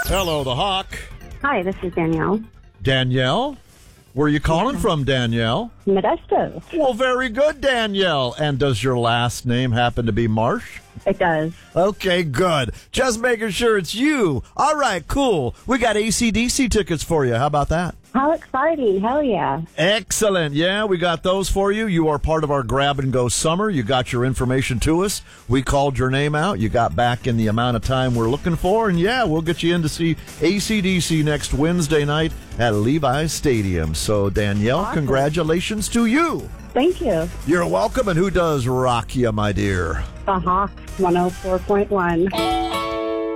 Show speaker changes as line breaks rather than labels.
Hello, the Hawk.
Hi, this is Danielle.
Danielle? Where are you calling from, Danielle?
Modesto.
Well, very good, Danielle. And does your last name happen to be Marsh?
It does.
Okay, good. Just making sure it's you. All right, cool. We got AC/DC tickets for you. How about that?
How exciting. Hell yeah.
Excellent. Yeah, we got those for you. You are part of our grab and go summer. You got your information to us. We called your name out. You got back in the amount of time we're looking for. And yeah, we'll get you in to see AC/DC next Wednesday night at Levi's Stadium. So, Danielle,
Awesome.
Congratulations to you.
Thank you.
You're welcome. And who does rock you, my dear?
The Hawk 104.1.